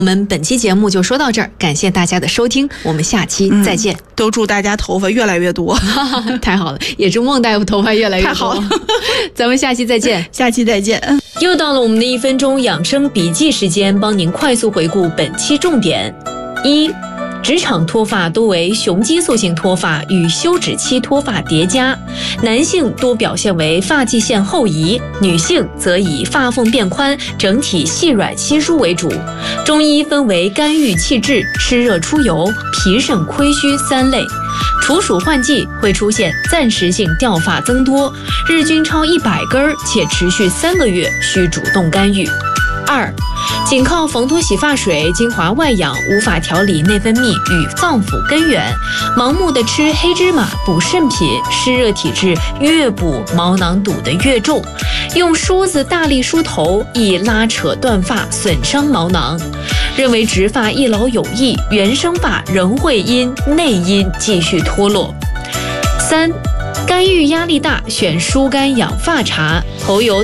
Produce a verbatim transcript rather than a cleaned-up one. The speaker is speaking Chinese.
我们本期节目就说到这儿，感谢大家的收听，我们下期再见。 嗯、都祝大家头发越来越多， 太好了，也祝孟大夫头发越来越多。 太好了， 咱们下期再见， 下期再见。 又到了我们的一分钟养生笔记时间，帮您快速回顾本期重点：一。职场脱发多为雄激素性脱发与休止期脱发叠加，男性多表现为发际线后移，女性则以发缝变宽、整体细软稀疏为主。中医分为肝郁气滞、湿热出油、脾肾亏虚三类。处暑换季会出现暂时性掉发增多，日均超一百根且持续三个月，需主动干预。二，仅靠防脱洗发水、精华外养无法调理内分泌与脏腑根源，盲目的吃黑芝麻补肾品，湿热体质越补毛囊堵得越重。用梳子大力梳头易拉扯断发，损伤毛囊。认为植发一劳永逸，原生发仍会因内因继续脱落。三，肝郁压力大，选疏肝养发茶，头油